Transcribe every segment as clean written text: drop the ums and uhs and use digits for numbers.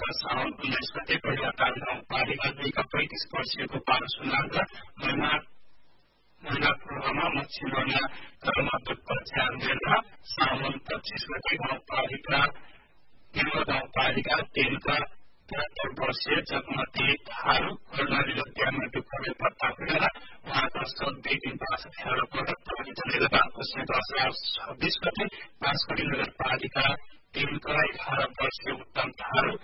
साउन 19 गते परिवार गाउँपालिका 2 का 35 वर्षीयको पारसुनाग महिला पूर्वमा मच्छिमोर्ना कर्म दुःख ध्यान दिएर साउन 25 गते गाउँपालिका 3 का 73 वर्षीय जगमती थारू कर्णाली हत्यामा दुःखले पत्ता खुलेर उहाँको शव 2 दिन पास फेर पटक चलेर बाँच्ने 26 गते बाँसगढी नगरपालिका 3 का 11 वर्षीय उत्तम थारू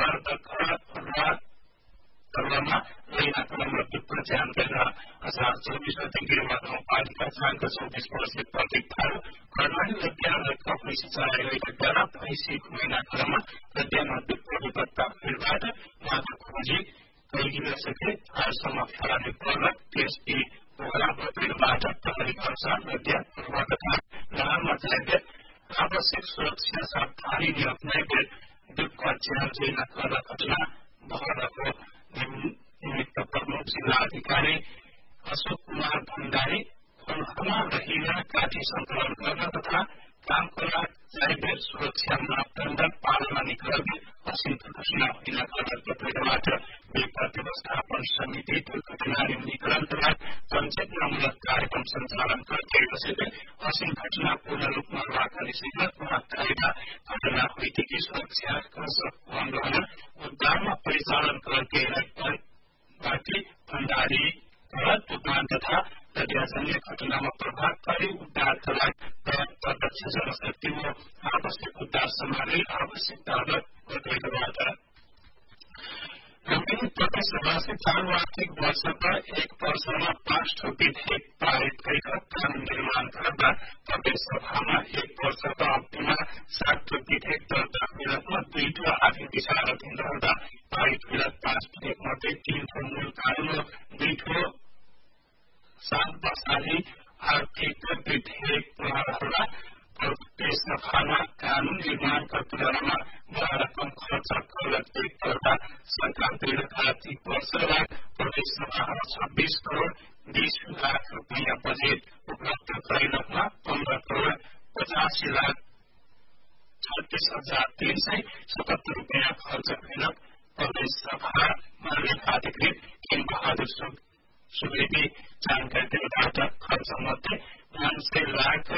कर्ममा लैना क्रममा दुःख ज्यान गरेर 24 गते गिरवा गाउँपालिका 4 का 24 वर्षीय प्रतीक थारू कर्णाली हत्यालाई कपडी सिँचाइ गरेर भैँसी महिना क्रममा हत्यामा दुःख विपत्ता फिरबाट उहाँको खोजी गरिदिन सके आजसम्म फेराउने प्रलक टेस्टी पोखरा बपेलबाट प्रहरीका अनुसार नदिया पूर्व तथा नहरमा जाँदै आवश्यक सुरक्षा सावधानी अप्नाए दुःख ज्यान जैना कर घटना भरको निमित्त प्रमुख जिल्ला अधिकारी अशोक कुमार भण्डारी खोलखमा रहिना काठी सङ्कलन गर्न तथा कामको जायबेर सुरक्षा मापदण्ड पालना निगरानी असीम घटना हुन कर्तव्यबाट विपद व्यवस्थापन समिति दुर्घटना न्यूनीकरण तथा पञ्चायतमूलक कार्यक्रम सञ्चालन गर्दै बसेको असीम घटना पूर्ण रूपमा राख्नेसहित महत्त्वका घटना हुइदेखि सुरक्षा आन्दोलन उद्धारमा परिचालन गर्दै बाँकी भण्डारी दुकान तथा दरियाजन्य घटनामा प्रभावकारी उद्धारका लागि प्रत्यक्ष जनशक्ति व आवश्यक उद्धार सम्हाल्ने आवश्यक तागत गर्दैबाट विभिन्न प्रदेशसभाले चालू आर्थिक वर्षका 1 वर्षमा 5 ठो विधेयक पारित गरेर कानून निर्माण गर्दा प्रदेशसभामा 1 वर्षका अवधिमा 7 ठो विधेयक दर्ता विरोधमा 2 ठो आर्थिक विचाराधीन रहँदा पारित विरोध 5 विधेयक मध्ये 3 ठो मूल कानून र 2 ठो सातवसाली आर्थिक विधेयक रहँदा प्रदेशसभामा कानून निर्माणका तुलनामा बडा रकम खर्च गर्दै गर्दा सरकार 2 आर्थिक वर्षलाई प्रदेशसभामा 26 करोड़ 20 लाख रुपियाँ बजेट उपलब्ध गराइनमा 15 करोड़ 85 लाख 36,377 रुपियाँ खर्च गर्न प्रदेशसभामा लेखाधिकृत केन बहादुर सुवेदी जानकारी दिनबाट खर्च मध्ये 900 लाख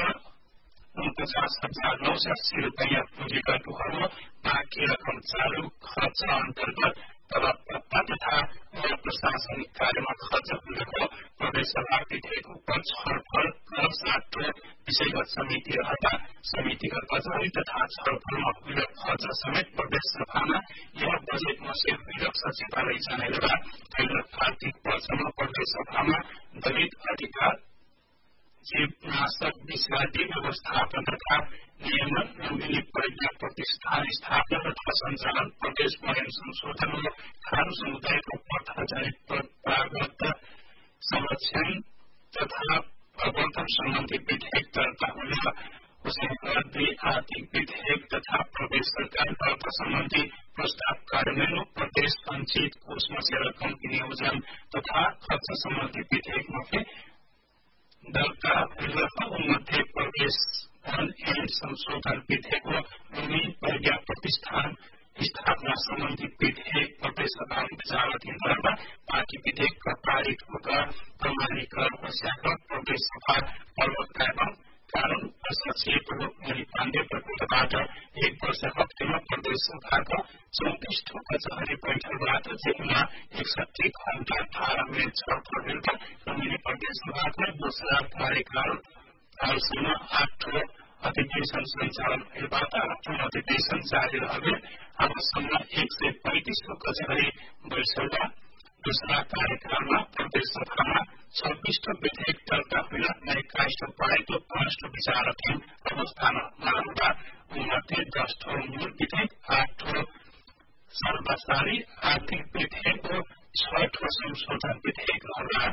49,980 रुपियाँ पुँजीगत भयो बाँकी रकम चालू खर्च अन्तर्गत तलबभत्ता तथा प्रशासनिक कार्यमा खर्च हुनेको प्रदेशसभा विधेयक उप छलफल र 7 विषयगत समिति रहँदा समितिगत कचहरी तथा छलफलमा हुने खर्च समेत प्रदेशसभामा यह बजेट मस्यौं हुने सचिवालय जनाइरहँदा गैर आर्थिक वर्षमा प्रदेशसभामा दलित अधिकार जीवनाशक विषादी व्यवस्थापन तथा नियमन लुम्बिनी प्रज्ञा प्रतिष्ठान स्थापना तथा सञ्चालन प्रदेश बयान संशोधन र थारू समुदायको प्रथाजनित परम्परागत संरक्षण तथा प्रवर्तन सम्बन्धी विधेयक दर्ता हुने उसैका 2 आर्थिक विधेयक तथा प्रदेश सरकार दर्ता सम्बन्धी प्रस्ताव कार्यान्वयन प्रदेश सञ्चित कोषमा रकम विनियोजन तथा खर्च सम्बन्धी विधेयकमा दर्ता मध्य प्रदेश वन एवं संशोधन विधेयक व भूमि प्रज्ञा प्रतिष्ठान स्थापना सम्बन्धी विधेयक प्रदेशसभामा विचाराधीन रहँदा बाँकी विधेयक पारित हुँदा प्रमाणीकरण पश्चात प्रदेशसभा प्रवक्ता एवं कानून सचिव मणि पाण्डेको बुधबाट 1 वर्ष हप्तामा प्रदेशसभाका 34 ठो कचहरी बैठकबाट जेमा 61 घण्टा धारामा छलफल हुन्छ र मिनी प्रदेशसभाको दोस्रो कार्यकाल हालसम्म 8 ठो अधिवेशन सञ्चालन भएबाट 8 अधिवेशन जारी रहने अबसम्म 135 ठो कचहरी बैठकमा दोस्रा कार्यकालमा प्रदेशसभामा 26 ठो विधेयक दर्ता हुन 21 ठो पारित 5 ठो विचाराधीन अवस्थामा रहँदा मध्ये 10 ठो मूल विधेयक 8 ठो सर्वसारी आर्थिक विधेयक र 6 ठो संशोधन विधेयक रहँदा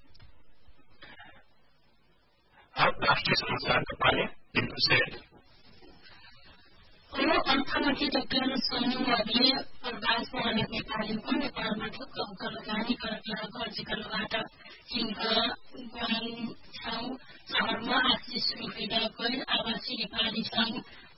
राष्ट्रिय समाचारको पाले अर्थमन्त्री डाक्टर सोनियाले प्रवास गर्ने नेपालीको नेपालमा ढुक्क लगानी गरेर कर्जिकलबाट हिंसा ठाउँ शहरमा आज सुरु भइरहेको आवासीय नेपाली संघ